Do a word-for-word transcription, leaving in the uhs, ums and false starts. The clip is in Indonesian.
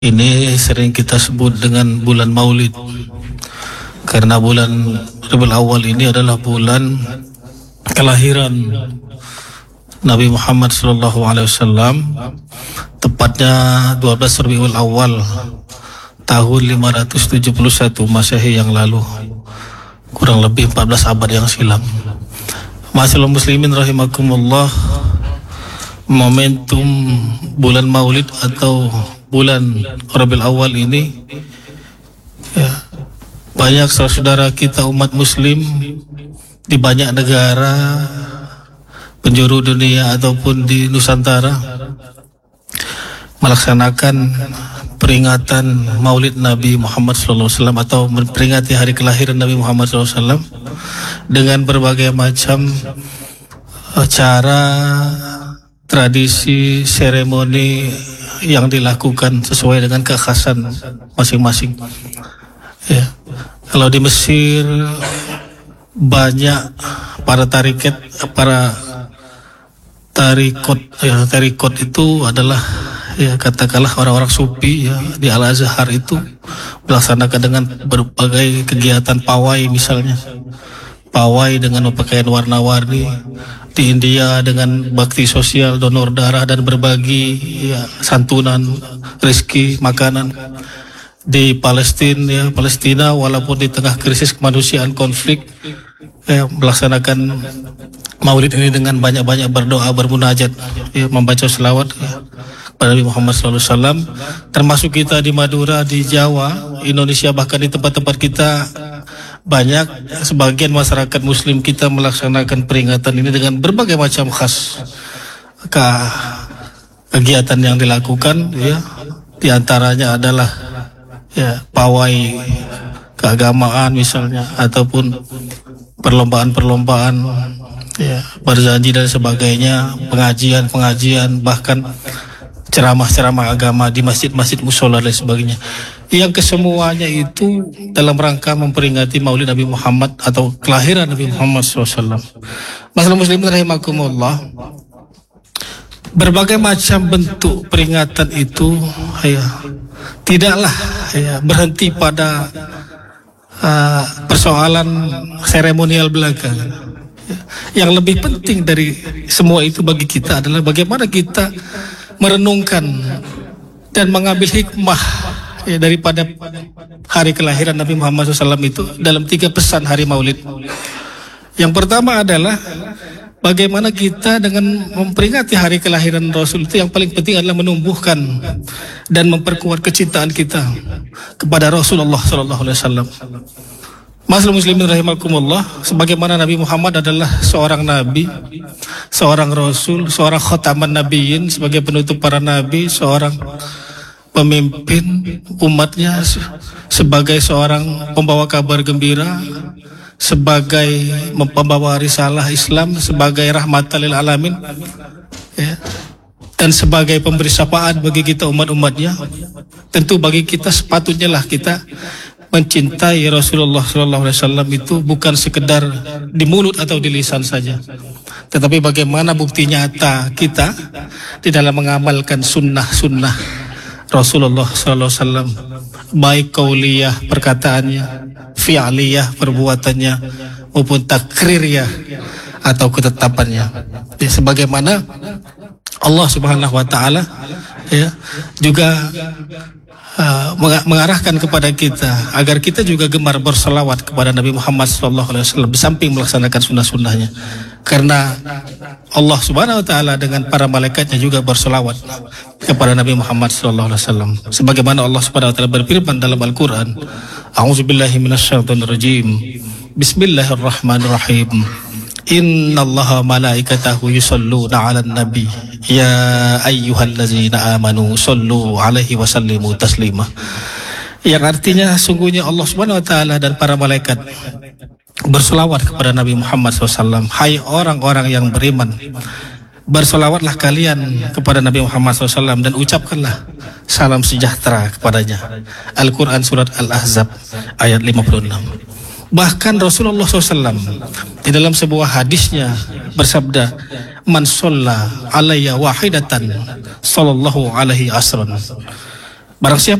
Ini sering kita sebut dengan bulan Maulid, karena bulan Rabiul Awal ini adalah bulan kelahiran Nabi Muhammad Sallallahu Alaihi Wasallam, tepatnya dua belas Rabiul Awal tahun lima ratus tujuh puluh satu Masehi yang lalu, kurang lebih empat belas abad yang silam. Ma'asyiral muslimin rahimakumullah, momentum bulan Maulid atau bulan Rabiul Awal ini, ya, banyak saudara kita umat muslim di banyak negara penjuru dunia ataupun di Nusantara melaksanakan peringatan Maulid Nabi Muhammad shallallahu alaihi wasallam atau memperingati hari kelahiran Nabi Muhammad shallallahu alaihi wasallam dengan berbagai macam cara, tradisi, seremoni yang dilakukan sesuai dengan kekhasan masing-masing. Ya. Kalau di Mesir banyak para tarikat, para tarikot, ya, tarikot itu adalah, ya, katakanlah orang-orang sufi, ya, di Al-Azhar itu melaksanakan dengan berbagai kegiatan pawai, misalnya pawai dengan pakaian warna-warni. Di India dengan bakti sosial, donor darah dan berbagi, ya, santunan, rezeki, makanan. Di Palestina, ya, Palestina walaupun di tengah krisis kemanusiaan, konflik, ya, melaksanakan Maulid ini dengan banyak-banyak berdoa, bermunajat, ya, membaca selawat, ya, pada Nabi Muhammad shallallahu alaihi wasallam. Termasuk kita di Madura, di Jawa, Indonesia, bahkan di tempat-tempat kita banyak sebagian masyarakat muslim kita melaksanakan peringatan ini dengan berbagai macam khas ke kegiatan yang dilakukan, ya. Di antaranya adalah, ya, pawai keagamaan misalnya, ataupun perlombaan-perlombaan, ya, berjanji dan sebagainya, pengajian-pengajian, bahkan ceramah-ceramah agama di masjid-masjid, musola dan sebagainya, yang kesemuanya itu dalam rangka memperingati Maulid Nabi Muhammad atau kelahiran Nabi Muhammad shallallahu alaihi wasallam. Masalah muslimin rahimakumullah, berbagai macam bentuk peringatan itu, ya, tidaklah, ya, berhenti pada uh, persoalan seremonial belaka. Yang lebih penting dari semua itu bagi kita adalah bagaimana kita merenungkan dan mengambil hikmah, ya, daripada hari kelahiran Nabi Muhammad shallallahu alaihi wasallam itu dalam tiga pesan hari Maulid. Yang pertama adalah bagaimana kita dengan memperingati hari kelahiran Rasul itu, yang paling penting adalah menumbuhkan dan memperkuat kecintaan kita kepada Rasulullah shallallahu alaihi wasallam. Masalah muslimin rahimakumullah, sebagaimana Nabi Muhammad adalah seorang nabi, seorang rasul, seorang khataman nabiyyin, sebagai penutup para nabi, seorang pemimpin umatnya, sebagai seorang pembawa kabar gembira, sebagai pembawa risalah Islam, sebagai rahmatan lil alamin, ya, dan sebagai pemberi syafaat bagi kita umat-umatnya. Tentu bagi kita sepatutnya lah kita mencintai Rasulullah shallallahu alaihi wasallam itu bukan sekedar di mulut atau di lisan saja, tetapi bagaimana bukti nyata kita di dalam mengamalkan sunnah-sunnah Rasulullah shallallahu alaihi wasallam, baik qauliyah perkataannya, fi'liyah perbuatannya, maupun takririah atau ketetapannya. Ya, sebagaimana Allah Subhanahu wa taala, ya, juga Uh, mengarahkan kepada kita agar kita juga gemar berselawat kepada Nabi Muhammad shallallahu alaihi wasallam di samping melaksanakan sunnah-sunnahnya, karena Allah Subhanahu wa taala dengan para malaikatnya juga berselawat kepada Nabi Muhammad shallallahu alaihi wasallam, sebagaimana Allah Subhanahu wa taala berfirman dalam Al-Qur'an, a'udzubillahi minasyaitonir rajim, bismillahirrahmanirrahim, innallaha malaikatahu yusholluna 'alan nabi ya ayyuhallazina amanu shollu 'alaihi wa sallimu taslima. Yang artinya sungguhnya Allah Subhanahu wa taala dan para malaikat berselawat kepada Nabi Muhammad shallallahu alaihi wasallam. Hai orang-orang yang beriman, berselawatlah kalian kepada Nabi Muhammad shallallahu alaihi wasallam dan ucapkanlah salam sejahtera kepadanya. Al-Quran surat Al-Ahzab ayat lima puluh enam. Bahkan Rasulullah shallallahu alaihi wasallam di dalam sebuah hadisnya bersabda, man sholla alayya wahidatan sallallahu alaihi asran. Barang siapa